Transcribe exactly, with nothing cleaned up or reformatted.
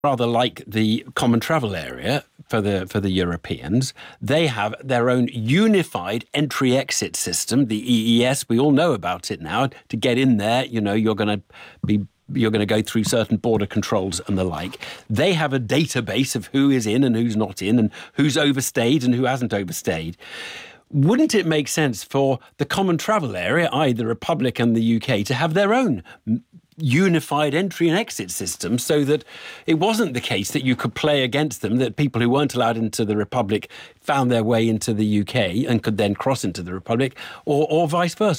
rather like the common travel area for the for the Europeans, they have their own unified entry-exit system, the E E S. We all know about it now. To get in there, you know, you're going to be you're going to go through certain border controls and the like. They have a database of who is in and who's not in, and who's overstayed and who hasn't overstayed. Wouldn't it make sense for the common travel area, that is the Republic and the U K, to have their own unified entry and exit system, so that it wasn't the case that you could play against them, that people who weren't allowed into the Republic found their way into the U K and could then cross into the Republic, or, or vice versa?